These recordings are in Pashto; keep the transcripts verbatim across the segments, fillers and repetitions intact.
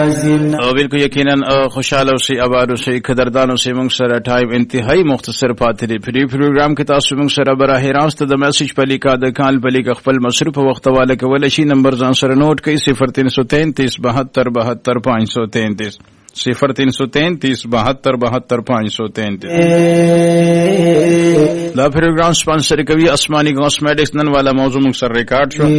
او بالکل یقینا خوشاله اوسئ آباد اوسئ قدردان اوسئ موږ سره ټایم انتهایی مختصر پاتې دی په دې پروګرام کې تاسو موږ سره براه راست د میسج په لیکا د کال په لیکا خپل مصرف وخت واله کول شي نمبر ځان سره نوٹ کړئ صفر تین سو تینتیس بہتر بہتر پانچ سو تینتیس صفر تین سو تینتیس بہتر بہتر پانچ سو تینتیس. دا پروگرام سپانسر کوي آسمانی کاسمیٹکس. نن والا موضوع موږ سره ریکارډ شو.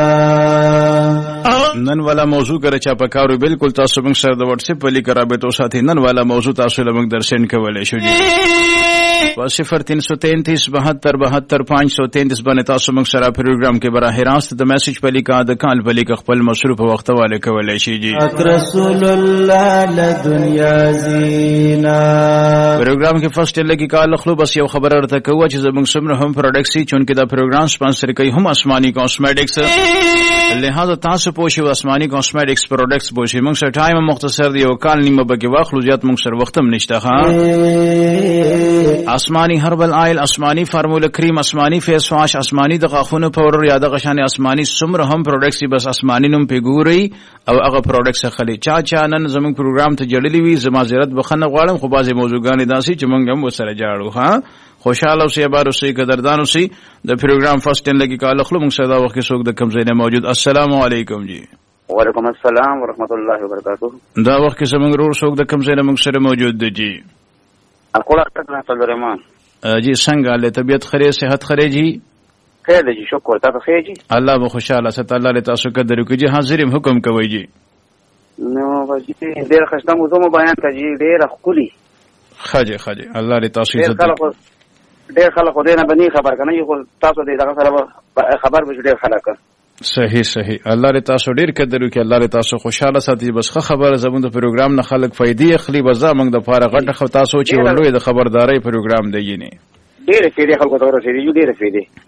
نن والا موضوع کرے چا پکارو بالکل تاسو موږ سره د واتس اپ په لیک رابطو ساتي. نن والا موضوع تاسو له موږ درسن کولای شو جی. صفر تین سو تینتیس بہتر بہتر پانچ سو تینتیس باندې تاسو موږ سره پروګرام کې براه راست د میسج په لیکا د کال په لیک خپل مصروف وخت والے کولای شي جی. رسول الله دنیا زینا پروګرام کې فرست لګي کال خلو بس یو خبر ورته کوه چې زموږ سمره هم پروډکټ سي چونکه دا پروګرام سپانسر کوي هم آسمانی کاسمیټکس. لہذا تاسو پوښیو آسمانی کاسمیټکس پروډکټس پوښی موږ سره ټایم مختصر دی او کال نیمه بګي واخلو زیات موږ سره وخت هم نشته. ها آسمانی هربل آیل، آسمانی فارمولا کریم، آسمانی فیس واش، آسمانی د غاښونو پاوډر یا د غشانه آسمانی سمره هم پروډکټس بس آسمانی نوم پیګوري او هغه پروډکټس خلی چا چا نن زموږ پروګرام ته جړلې وي زما زیارت بخنه غواړم خو بازي موضوعګانې داسي چې موږ هم وسره جاړو. ها خوشاله اوسئ آباد اوسئ قدردان اوسئ. د پروګرام فرست ټین لګي کال خلو موږ سره دا وخت څوک د کم ځای نه موجود. السلام علیکم جی. وعلیکم السلام ورحمۃ اللہ وبرکاتہ. دا وخت کې زموږ رور څوک د کم ځای نه موږ سره موجود دی جی. اقول حضرت الرحمن جی څنګه له طبیعت خره صحت خره جی؟ خیر دی شکر تاسو خیر جی. الله به خوشاله ست الله له تاسو قدر کوي جی. حاضرم حکم کوي جی. نو بجی ډیر خسته موضوع مو بیان کړي ډیر خولي خجه خجه الله له تاسو عزت ډیر خلک خو دې نه بني خبر کنه یو تاسو دې دا سره خبر به ډیر خلک. صحیح صحیح الله له تاسو ډیر قدر کوي. الله له تاسو خوشاله ساتي. بس خبره زموږ د پروګرام نه خلک فائدې اخلي بزا موږ د فارغ غټه خو تاسو چې ولوي د خبرداري پروګرام دی نه ډیر فائدې خلکو ته ورسېږي ډیر فائدې